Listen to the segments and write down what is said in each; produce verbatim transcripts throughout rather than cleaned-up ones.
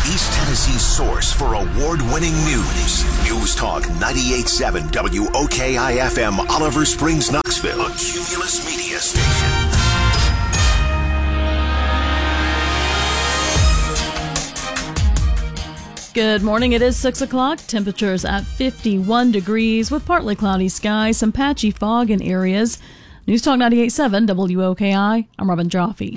East Tennessee's source for award-winning news. News Talk ninety-eight point seven W O K I F M, Oliver Springs, Knoxville. A Cumulus Media Station. Good morning. It is six o'clock. Temperatures at fifty-one degrees with partly cloudy skies, some patchy fog in areas. News Talk ninety-eight point seven W O K I. I'm Robin Jaffe.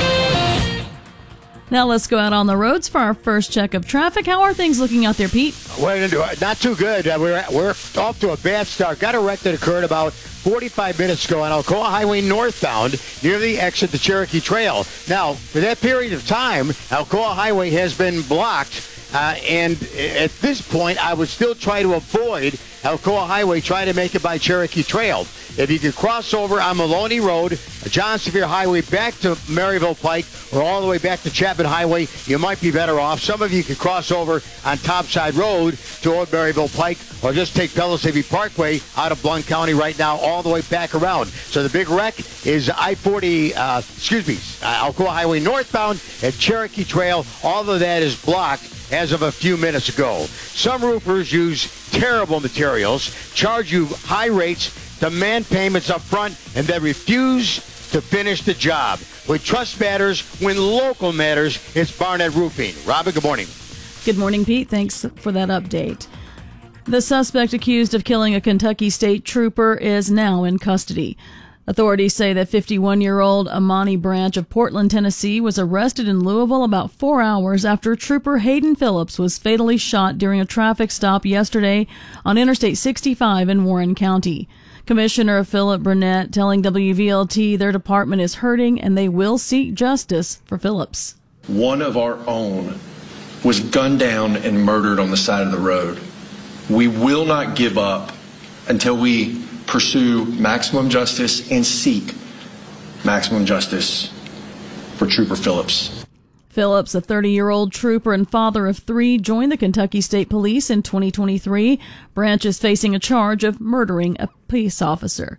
Now let's go out on the roads for our first check of traffic. How are things looking out there, Pete? Well, not too good. Uh, we're we're off to a bad start. Got a wreck that occurred about forty-five minutes ago on Alcoa Highway northbound near the exit to Cherokee Trail. Now, for that period of time, Alcoa Highway has been blocked. Uh, and at this point, I would still try to avoid Alcoa Highway, trying to make it by Cherokee Trail. If you could cross over on Maloney Road, John Sevier Highway back to Maryville Pike, or all the way back to Chapman Highway, you might be better off. Some of you could cross over on Topside Road to Old Maryville Pike, or just take Pellissippi Parkway out of Blount County right now, all the way back around. So the big wreck is I forty, uh, excuse me, uh, Alcoa Highway northbound at Cherokee Trail. All of that is blocked as of a few minutes ago. Some roofers use terrible materials, charge you high rates, demand payments up front, and then refuse to finish the job. When trust matters, when local matters, it's Barnett Roofing. Robin, good morning. Good morning, Pete. Thanks for that update. The suspect accused of killing a Kentucky State Trooper is now in custody. Authorities say that fifty-one-year-old Amani Branch of Portland, Tennessee, was arrested in Louisville about four hours after Trooper Hayden Phillips was fatally shot during a traffic stop yesterday on Interstate sixty-five in Warren County. Commissioner Philip Burnett telling W V L T their department is hurting and they will seek justice for Phillips. One of our own was gunned down and murdered on the side of the road. We will not give up until we pursue maximum justice and seek maximum justice for Trooper Phillips. Phillips, a thirty-year-old trooper and father of three, joined the Kentucky State Police in twenty twenty-three. Branch is facing a charge of murdering a police officer.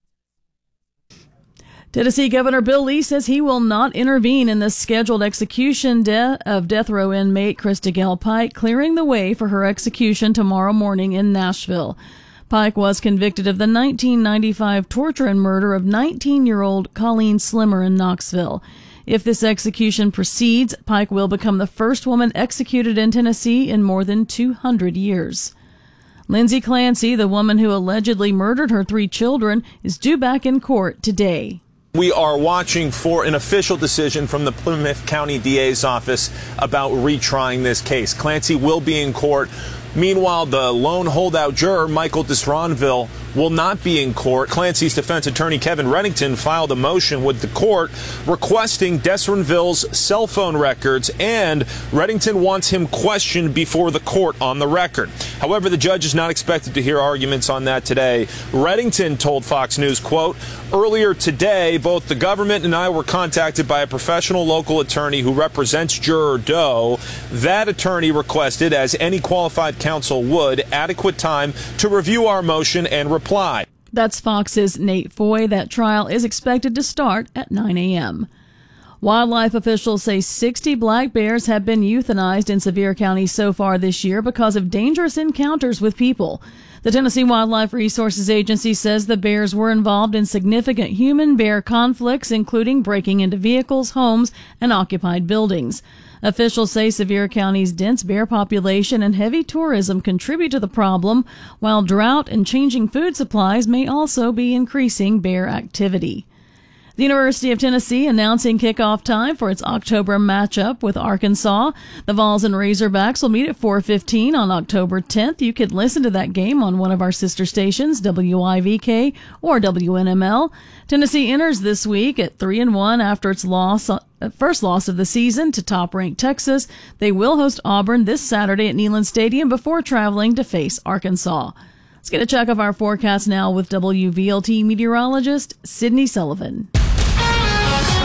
Tennessee Governor Bill Lee says he will not intervene in the scheduled execution de- of death row inmate Christigel Pike, clearing the way for her execution tomorrow morning in Nashville. Pike was convicted of the nineteen ninety-five torture and murder of nineteen-year-old Colleen Slimmer in Knoxville. If this execution proceeds, Pike will become the first woman executed in Tennessee in more than two hundred years. Lindsay Clancy, the woman who allegedly murdered her three children, is due back in court today. We are watching for an official decision from the Plymouth County D A's office about retrying this case. Clancy will be in court. Meanwhile, the lone holdout juror, Michael Disronville, will not be in court. Clancy's defense attorney, Kevin Reddington, filed a motion with the court requesting Disronville's cell phone records, and Reddington wants him questioned before the court on the record. However, the judge is not expected to hear arguments on that today. Reddington told Fox News, quote, "Earlier today, both the government and I were contacted by a professional local attorney who represents Juror Doe. That attorney requested, as any qualified counsel would, adequate time to review our motion and reply." That's Fox's Nate Foy. That trial is expected to start at nine a.m. Wildlife officials say sixty black bears have been euthanized in Sevier County so far this year because of dangerous encounters with people. The Tennessee Wildlife Resources Agency says the bears were involved in significant human-bear conflicts, including breaking into vehicles, homes, and occupied buildings. Officials say Sevier County's dense bear population and heavy tourism contribute to the problem, while drought and changing food supplies may also be increasing bear activity. The University of Tennessee announcing kickoff time for its October matchup with Arkansas. The Vols and Razorbacks will meet at four fifteen on October tenth. You could listen to that game on one of our sister stations, W I V K or W N M L. Tennessee enters this week at three and one after its loss, first loss of the season to top-ranked Texas. They will host Auburn this Saturday at Neyland Stadium before traveling to face Arkansas. Let's get a check of our forecast now with W V L T meteorologist Sydney Sullivan.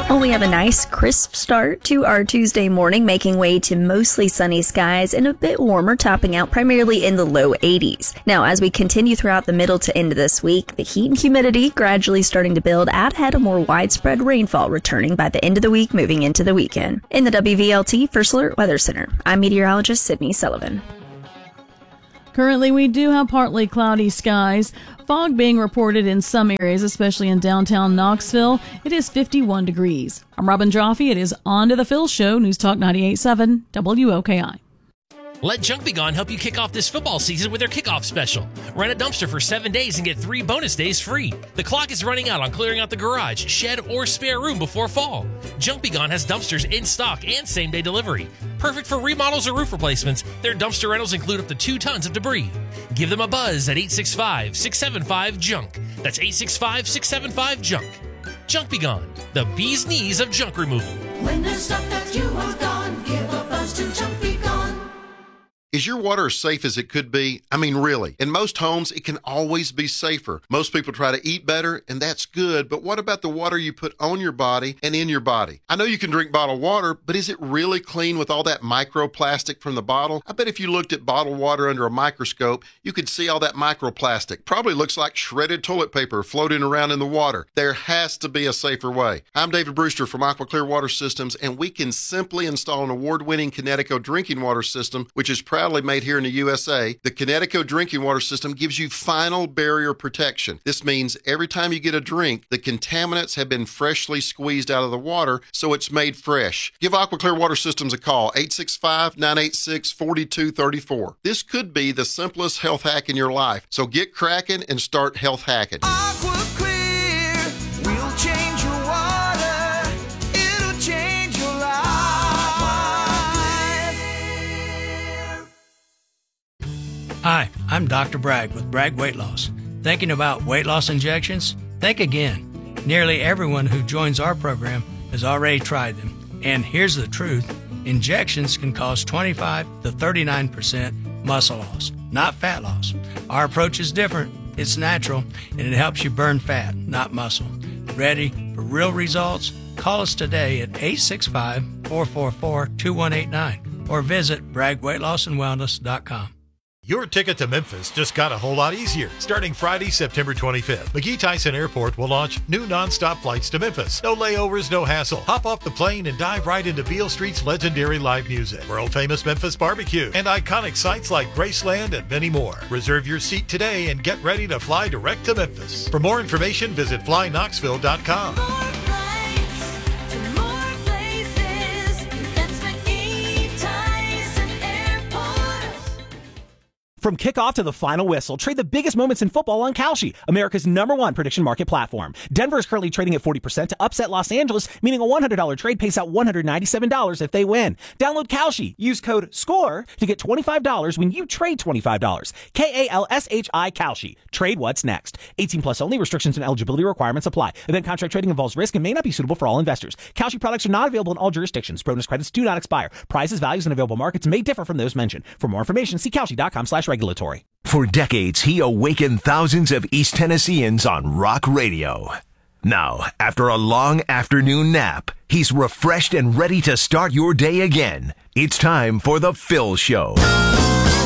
Well, we have a nice crisp start to our Tuesday morning, making way to mostly sunny skies and a bit warmer, topping out primarily in the low eighties. Now, as we continue throughout the middle to end of this week, the heat and humidity gradually starting to build, add ahead a more widespread rainfall returning by the end of the week, moving into the weekend. In the W V L T First Alert Weather Center, I'm meteorologist Sydney Sullivan. Currently, we do have partly cloudy skies. Fog being reported in some areas, especially in downtown Knoxville. It is fifty-one degrees. I'm Robin Joffe. It is On to the Phil Show, News Talk ninety-eight point seven W O K I. Let Junk Be Gone help you kick off this football season with their kickoff special. Rent a dumpster for seven days and get three bonus days free. The clock is running out on clearing out the garage, shed, or spare room before fall. Junk Be Gone has dumpsters in stock and same-day delivery. Perfect for remodels or roof replacements, their dumpster rentals include up to two tons of debris. Give them a buzz at eight six five, six seven five, JUNK. That's eight six five, six seven five, JUNK. Junk Be Gone, the bee's knees of junk removal. When there's stuff that you want gone, give a buzz to Junk Be Gone. Is your water as safe as it could be? I mean, really. In most homes, it can always be safer. Most people try to eat better, and that's good, but what about the water you put on your body and in your body? I know you can drink bottled water, but is it really clean with all that microplastic from the bottle? I bet if you looked at bottled water under a microscope, you could see all that microplastic. Probably looks like shredded toilet paper floating around in the water. There has to be a safer way. I'm David Brewster from Aqua Clear Water Systems, and we can simply install an award-winning Connecticut drinking water system, which is proudly made here in the U S A. The Connecticut drinking water system gives you final barrier protection. This means every time you get a drink, the contaminants have been freshly squeezed out of the water, so it's made fresh. Give Aqua Clear Water Systems a call, eight six five, nine eight six, four two three four. This could be the simplest health hack in your life, so get cracking and start health hacking. Aqua Clear will change your water. It'll change your life. Hi, I'm Doctor Bragg with Bragg Weight Loss. Thinking about weight loss injections? Think again. Nearly everyone who joins our program has already tried them. And here's the truth. Injections can cause twenty-five to thirty-nine percent muscle loss, not fat loss. Our approach is different. It's natural, and it helps you burn fat, not muscle. Ready for real results? Call us today at eight six five, four four four, two one eight nine or visit bragg weight loss and wellness dot com. Your ticket to Memphis just got a whole lot easier. Starting Friday, September twenty-fifth, McGee Tyson Airport will launch new nonstop flights to Memphis. No layovers, no hassle. Hop off the plane and dive right into Beale Street's legendary live music, world-famous Memphis barbecue, and iconic sites like Graceland and many more. Reserve your seat today and get ready to fly direct to Memphis. For more information, visit fly knoxville dot com. From kickoff to the final whistle, trade the biggest moments in football on Kalshi, America's number one prediction market platform. Denver is currently trading at forty percent to upset Los Angeles, meaning a one hundred dollars trade pays out one hundred ninety-seven dollars if they win. Download Kalshi. Use code SCORE to get twenty-five dollars when you trade twenty-five dollars. K A L S H I Kalshi. Trade what's next. eighteen plus only. Restrictions and eligibility requirements apply. Event contract trading involves risk and may not be suitable for all investors. Kalshi products are not available in all jurisdictions. Bonus credits do not expire. Prizes, values, and available markets may differ from those mentioned. For more information, see Kalshi dot com slash regulatory. For decades, he awakened thousands of East Tennesseans on rock radio. Now, after a long afternoon nap, he's refreshed and ready to start your day again. It's time for The Phil Show.